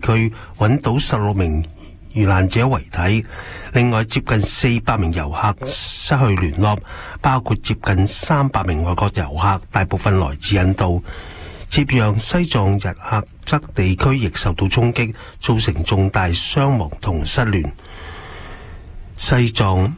區揾到16名遇難者遺體，另外接近400名遊客失去聯絡，包括接近300名外國遊客，大部分來自印度。接壤西藏日喀則地區亦受到衝擊，造成重大傷亡同失聯。西藏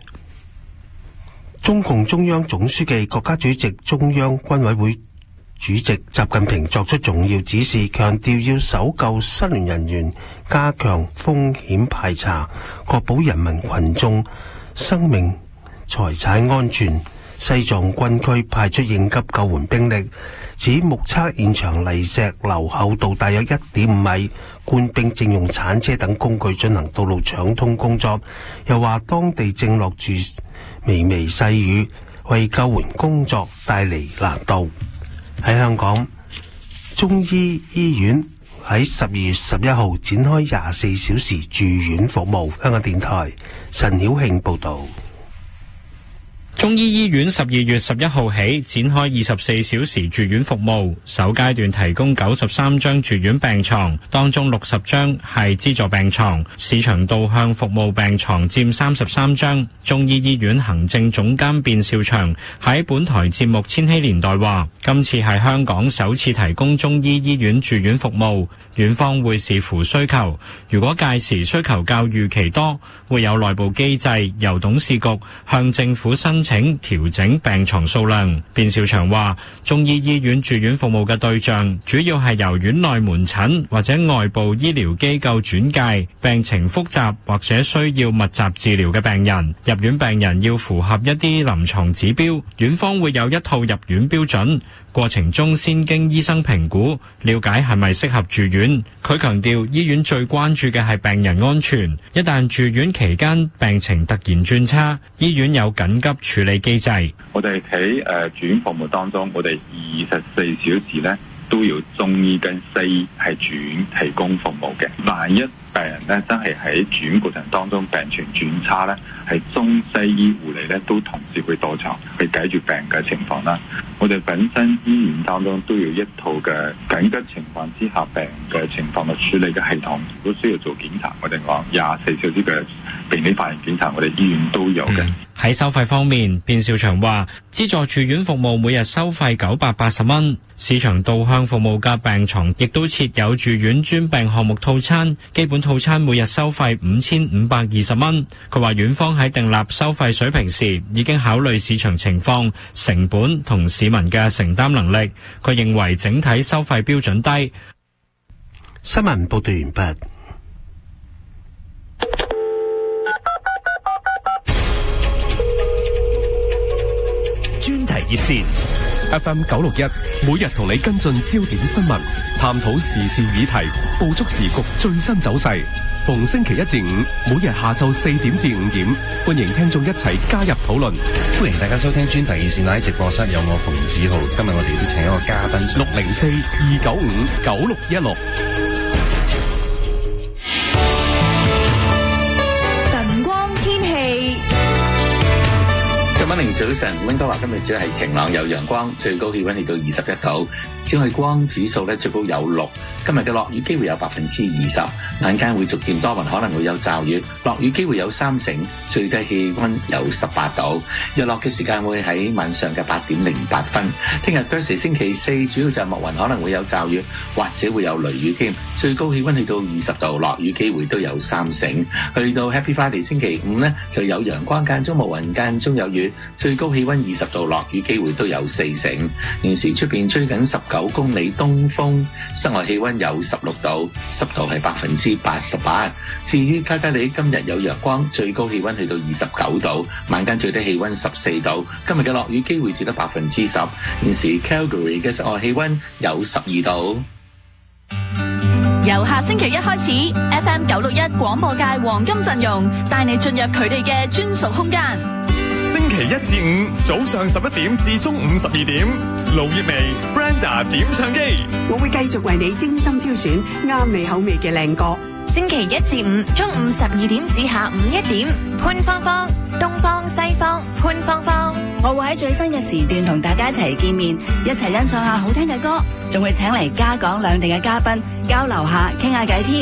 中共中央總書記、國家主席、中央軍委會主席習近平作出重要指示，強調要搜救失聯人員，加強風險排查，確保人民群眾生命財產安全。西藏軍區派出應急救援兵力，指目測現場泥石流厚度大約1.5米，官兵正用鏟車等工具進行道路搶通工作。又話當地正落住微微細雨，為救援工作帶嚟難度。喺香港，中醫醫院喺12月11號展開24小時住院服務。香港電台陳曉慶報導。 中醫醫院12月11號起展開24小時住院服務，首階段提供93張住院病床，當中60張係資助病床，市場導向服務病床佔33張。中醫醫院行政總監卞兆祥喺本台節目《千禧年代》話，今次係香港首次提供中醫醫院住院服務，院方會視乎需求，如果屆時需求較預期多，會有內部機制由董事局向政府申請調整病床數量。卞兆祥話，中醫醫院住院服務嘅對象主要係由院內門診或者外部醫療機構轉介病情複雜或者需要密集治療嘅病人。入院病人要符合一啲臨床指標，院方會有一套入院標準，過程中先經醫生評估，了解係咪適合住院。佢強調，醫院最關注嘅係病人安全，一旦住院期間病情突然轉差，醫院有緊急處理機制。 我哋喺住院服務當中，我哋24小時咧都要中醫跟西醫係住院提供服務嘅。萬一病人咧真係喺住院過程當中病情轉差咧，係中西醫護理咧都同時會到場去解決病嘅情況啦。我哋本身醫院當中都有一套嘅緊急情況之下病嘅情況嘅處理嘅系統，如果需要做檢查，我哋講24小時嘅病理反應檢查，我哋醫院都有嘅。 喺收費方面，卞兆祥話，資助住院服務每日收費980蚊，市場導向服務嘅病床亦都設有住院專病項目套餐，基本套餐每日收費5520蚊。佢話院方喺訂立收費水平時，已經考慮市場情況、成本同市民嘅承擔能力。佢認為整體收費標準低。 新聞報道完畢。 專題熱線 FM 961，每日同你跟進焦點新聞，探討時事議題，捕捉時局最新走勢。逢星期1至5，每日下晝4點至5點，歡迎聽眾一齊加入討論。 歡迎大家收聽專題熱線，喺直播室有我馮子浩。今日我哋都請一個嘉賓 604-295-9616。 晚寧早晨，溫哥華今日主要係晴朗有陽光，最高氣溫去到21度，紫外光指數咧最高有6。今日嘅落雨機會有20%，晚間會逐漸多雲，可能會有驟雨，落雨機會有3成，最低氣溫有18度。日落嘅時間會喺晚上嘅8點08分。聽日 Thursday 星期4主要就密雲，可能會有驟雨，或者會有雷雨添。最高氣溫去到20度，落雨機會都有3成。去到 Happy Friday 星期5呢，就有陽光間中密雲間中有雨，最高氣溫20度，落雨機會都有4成。現時出邊吹緊19公里東風，室外氣溫有16度，濕度係88%。至於卡加里今日有陽光，最高氣溫去到29度，晚間最低氣溫14度。今日嘅落雨機會只得10%。現時 Calgary 嘅室外氣溫有12度。 由下星期1開始 ，FM 961廣播界黃金陣容帶你進入佢哋嘅專屬空間。 星期1至5早上11點至中午12點，盧業薇、Brenda 點唱機， 我會繼續為你精心挑選啱你口味嘅靚歌。 星期1至5中午12點至下午1點，潘芳芳、東方西方，潘芳芳， 我會喺最新嘅時段同大家一齊見面，一齊欣賞下好聽嘅歌，仲會請嚟家港兩地嘅嘉賓交流下，傾下偈添。